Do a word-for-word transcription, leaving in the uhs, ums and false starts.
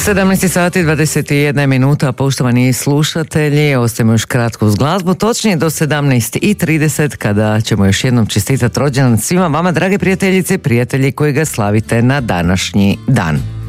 sedamnaest sati dvadeset jedna minuta, poštovani slušatelji, ostajemo još kratko uz glazbu, točnije do sedamnaest i trideset kada ćemo još jednom čestitati rođendan svima vama, drage prijateljice i prijatelji koji ga slavite na današnji dan.